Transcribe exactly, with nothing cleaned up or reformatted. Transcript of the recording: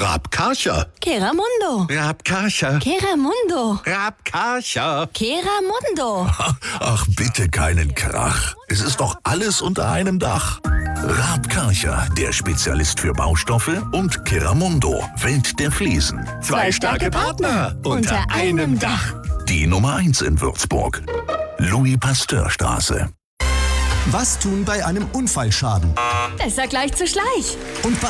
Raab Karcher. Keramundo. Raab Karcher. Keramundo. Raab Karcher. Keramundo. Ach, bitte keinen Krach. Es ist doch alles unter einem Dach. Raab Karcher, der Spezialist für Baustoffe, und Keramundo, Welt der Fliesen. Zwei starke Partner unter einem Dach. Die Nummer eins in Würzburg. Louis-Pasteur-Straße. Was tun bei einem Unfallschaden? Besser gleich zu Schleich. Und bei